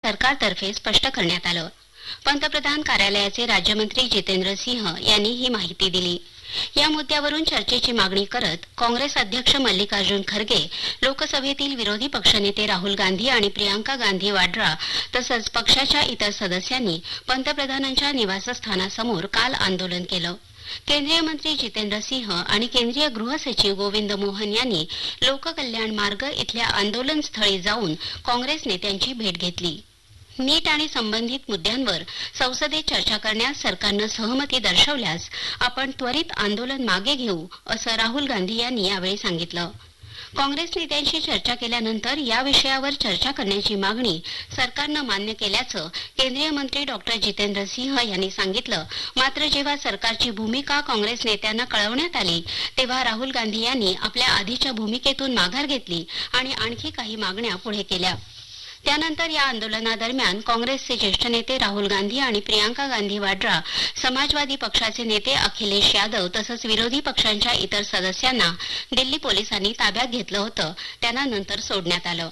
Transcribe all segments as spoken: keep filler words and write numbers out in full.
सरकारतर्फे स्पष्ट करण्यात आलं। पंतप्रधान कार्यालयाचे राज्यमंत्री जितेंद्र सिंह यांनी ही माहिती दिली। या मुद्द्यावरून चर्चेची मागणी करत काँग्रेस अध्यक्ष मल्लिकार्जुन खरगे, लोकसभेतील विरोधी पक्षनेते राहुल गांधी आणि प्रियांका गांधी वाड्रा तसंच पक्षाच्या इतर सदस्यांनी पंतप्रधानांच्या निवासस्थानासमोर काल आंदोलन केलं। केंद्रीय मंत्री जितेंद्र सिंह आणि केंद्रीय गृह सचिव गोविंद मोहन यांनी लोककल्याण मार्ग इथल्या आंदोलनस्थळी जाऊन काँग्रेस नेत्यांची भेट घेतली। नीट आणि संबंधित मुद्द्यांवर संसदेत चर्चा करण्यास सरकारनं सहमती दर्शवल्यास आपण त्वरित आंदोलन मागे घेऊ, असं राहुल गांधी यांनी यावेळी सांगितलं। काँग्रेस नेत्यांशी चर्चा केल्यानंतर या विषयावर चर्चा करण्याची मागणी सरकारनं मान्य केल्याचं केंद्रीय मंत्री डॉक्टर जितेंद्र सिंह यांनी सांगितलं। मात्र जेव्हा सरकारची भूमिका काँग्रेस नेत्यांना कळवण्यात आली तेव्हा राहुल गांधी यांनी आपल्या आधीच्या भूमिकेतून माघार घेतली आणि आणखी काही मागण्या पुढे केल्या। त्यानंतर या आंदोलनादरम्यान काँग्रेसचे ज्येष्ठ नेते राहुल गांधी आणि प्रियांका गांधी वाड्रा, समाजवादी पक्षाचे नेते अखिलेश यादव तसंच विरोधी पक्षांच्या इतर सदस्यांना दिल्ली पोलिसांनी ताब्यात घेतलं होतं। त्यांना नंतर सोडण्यात आलं।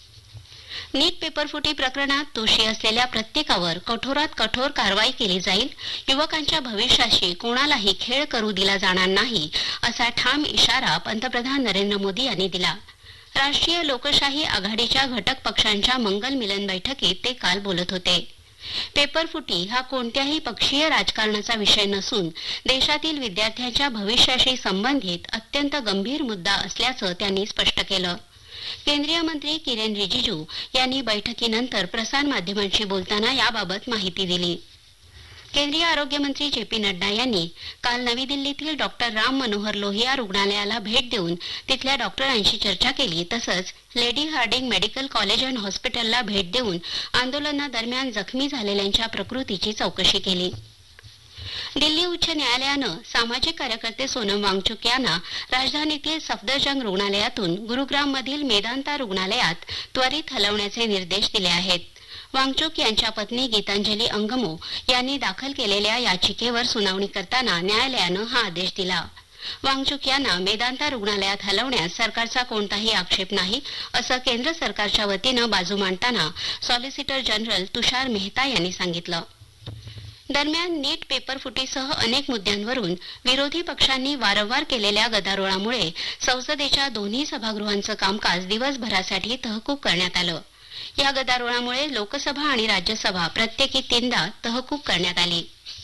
नीट पेपरफुटी प्रकरणात दोषी असलेल्या प्रत्येकावर कठोरात कठोर कारवाई केली जाईल। युवकांच्या भविष्याशी कोणालाही खेळ करू दिला जाणार नाही, असा ठाम इशारा पंतप्रधान नरेंद्र मोदी यांनी दिला। राष्ट्रीय लोकशाही आघाडीच्या घटक पक्षांच्या मंगल मिलन बैठकीत ते काल बोलत होते। पेपरफुटी हा कोणत्याही पक्षीय राजकारणाचा विषय नसून देशातील विद्यार्थ्यांच्या भविष्याशी संबंधित अत्यंत गंभीर मुद्दा असल्याचं त्यांनी स्पष्ट केलं। केंद्रीय मंत्री किरेन रिजिजू यांनी बैठकीनंतर प्रसारमाध्यमांशी बोलताना याबाबत माहिती दिली। केंद्रीय आरोग्य मंत्री जे पी नड्डा यांनी काल नवी दिल्लीतील डॉक्टर राम मनोहर लोहिया रुग्णालयाला भेट देऊन तिथल्या डॉक्टरांशी चर्चा केली। तसंच lady Hardinge medical college and हॉस्पिटलला भेट देऊन आंदोलनादरम्यान जखमी झालेल्यांच्या प्रकृतीची चौकशी केली। दिल्ली उच्च न्यायालयानं सामाजिक कार्यकर्ते सोनम वांगचुक यांना राजधानीतील सफदरजंग रुग्णालयातून गुरुग्राममधील मेदांता रुग्णालयात त्वरित हलवण्याचे निर्देश दिले आहेत। वांगचुक यांच्या पत्नी गीतांजली अंगमो यांनी दाखल केलेल्या याचिकेवर सुनावणी करताना न्यायालयानं हा आदेश दिला। वांगचुक यांना मेदांता रुग्णालयात हलवण्यास सरकारचा कोणताही आक्षेप नाही, असं केंद्र सरकारच्या वतीनं बाजू मांडताना सॉलिसिटर जनरल तुषार मेहता यांनी सांगितलं। दरम्यान नीट पेपरफुटीसह अनेक मुद्द्यांवरून विरोधी पक्षांनी वारंवार केलेल्या गदारोळामुळे संसदेच्या दोन्ही सभागृहांचं कामकाज दिवसभरासाठी तहकूब करण्यात आलं। या गदारोळामुळे लोकसभा आणि राज्यसभा प्रत्येकी तीनदा तहकूब करण्यात आली।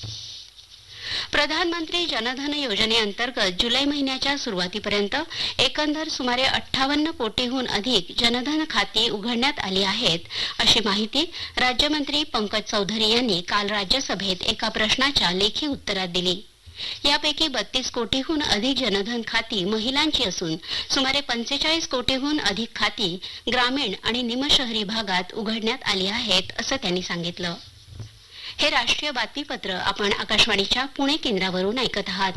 प्रधानमंत्री जनधन योजनेअंतर्गत जुलै महिन्याच्या सुरुवातीपर्यंत एकंदर सुमारे अठ्ठावन्न कोटीहून अधिक जनधन खाती उघडण्यात आली आहेत, अशी माहिती राज्यमंत्री पंकज चौधरी यांनी काल राज्यसभेत एका प्रश्नाच्या लेखी उत्तरात दिली। यापैकी बत्तीस कोटीहून अधिक जनधन खाती महिलांची असून सुमारे पंचेचाळीस कोटीहून अधिक खाती ग्रामीण आणि निमशहरी भागात उघडण्यात आली आहेत, असं त्यांनी सांगितलं। हे राष्ट्रीय बातमीपत्र आपण आकाशवाणीच्या पुणे केंद्रावरून ऐकत आहात।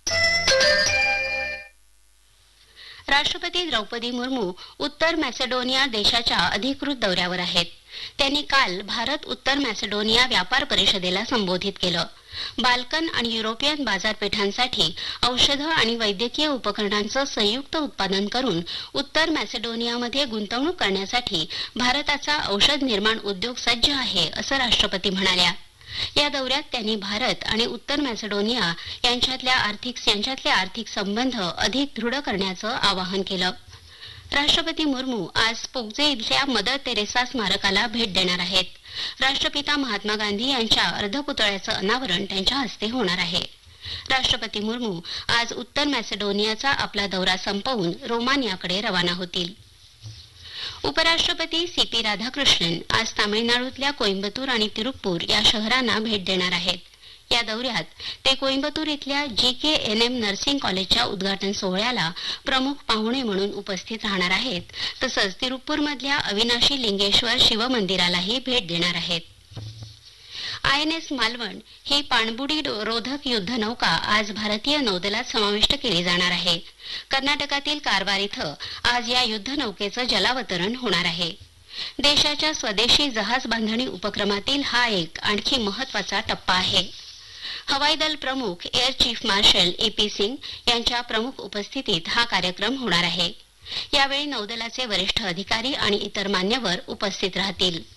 राष्ट्रपती द्रौपदी मुर्मू उत्तर मॅसेडोनिया देशाच्या अधिकृत दौऱ्यावर आहेत। त्यांनी काल भारत उत्तर मॅसेडोनिया व्यापार परिषदेला संबोधित केलं। बाल्कन आणि युरोपियन बाजारपेठांसाठी औषधं आणि वैद्यकीय उपकरणांचं संयुक्त उत्पादन करून उत्तर मॅसेडोनियामध्ये गुंतवणूक करण्यासाठी भारताचा औषध निर्माण उद्योग सज्ज आहे, असं राष्ट्रपती म्हणाल्या। या दौऱ्यात त्यांनी भारत आणि उत्तर मॅसेडोनिया यांच्यातल्या आर्थिक यांच्यातले आर्थिक संबंध अधिक दृढ करण्याचं आवाहन केलं। राष्ट्रपती मुर्मू आज पोगजे इथल्या मदर तेरेसा स्मारकाला भेट देणार आहेत। राष्ट्रपिता महात्मा गांधी यांच्या अर्धपुतळ्याचं अनावरण त्यांच्या हस्ते होणार आहे। राष्ट्रपती मुर्मू आज उत्तर मॅसेडोनियाचा आपला दौरा संपवून रोमानियाकडे रवाना होतील। उपराष्ट्रपती सी पी राधाकृष्णन आज तामिळनाडूतल्या कोइंबतूर आणि तिरुप्पूर या शहरांना भेट देणार आहेत। या दौऱ्यात ते कोइंबतूर इथल्या जी के एन एम नर्सिंग कॉलेजच्या उद्घाटन सोहळ्याला प्रमुख पाहुणे म्हणून उपस्थित राहणार आहेत। तसंच तिरुप्पूरमधल्या अविनाशी लिंगेश्वर शिवमंदिरालाही भेट देणार आहेत। आय एन एस मालवण ही पाणबुडी रोधक युद्धनौका आज भारतीय नौदलात समाविष्ट केली जाणार आहे। कर्नाटकातील कारवार इथं आज या युद्धनौकेचं जलावतरण होणार आहे। देशाच्या स्वदेशी जहाज बांधणी उपक्रमातील हा एक आणखी महत्वाचा टप्पा आहे। हवाई दल प्रमुख air chief marshal A P Singh यांच्या प्रमुख उपस्थितीत हा कार्यक्रम होणार आहे। यावेळी नौदलाचे वरिष्ठ अधिकारी आणि इतर मान्यवर उपस्थित राहतील।